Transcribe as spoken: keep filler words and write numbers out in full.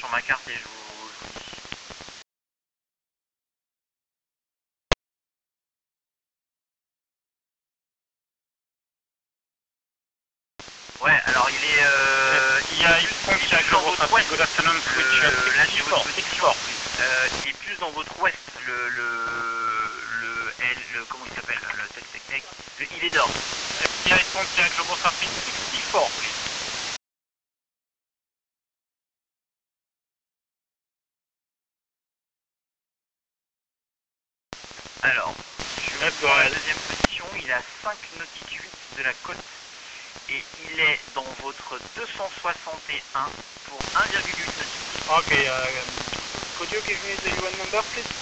sur ma carte et je vous, je vous dis. Ouais, alors il est... Euh, il y a une fonction avec dans votre ouest. Good afternoon, switch Euh, là j'ai votre six position. four. Euh, il est plus dans votre ouest, le... le... le L... Le, comment il s'appelle, le texte technique. Le il est d'or. Il y a une fonction avec Global Traffic sixty-four, please. Alors, je vais prendre la deuxième position, il est à cinq nautiques huit de la côte et il est dans votre deux cent soixante et un pour un virgule huit nautiques. Ok, uh, could you give me the U N number please?